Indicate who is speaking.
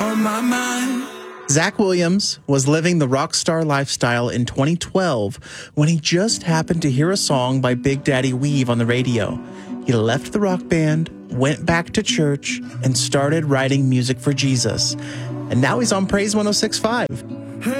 Speaker 1: on my mind.
Speaker 2: Zach Williams was living the rock star lifestyle in 2012 when he just happened to hear a song by Big Daddy Weave on the radio. He left the rock band, went back to church, and started writing music for Jesus. And now he's on Praise 106.5.